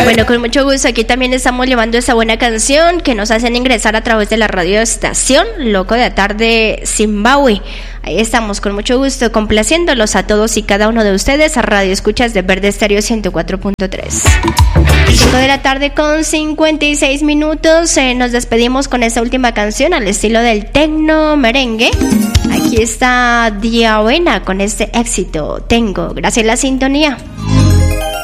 Bueno, con mucho gusto. Aquí también estamos llevando esa buena canción que nos hacen ingresar a través de la radio estación Loco de la Tarde Zimbabue. Ahí estamos con mucho gusto complaciéndolos a todos y cada uno de ustedes a Radio Escuchas de Verde Estéreo 104.3. 5 de la tarde con 56 minutos. Nos despedimos con esta última canción al estilo del tecno merengue. Aquí está Diawena con este éxito. Tengo. Gracias a la sintonía.